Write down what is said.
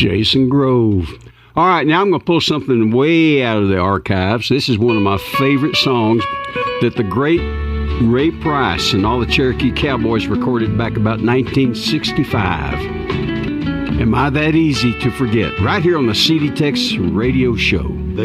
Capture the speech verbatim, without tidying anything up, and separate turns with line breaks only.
Jason Grove. All right, now I'm going to pull something way out of the archives. This is one of my favorite songs that the great Ray Price and all the Cherokee Cowboys recorded back about nineteen sixty-five. Am I That Easy to Forget? Right here on the C D Tex Radio Show.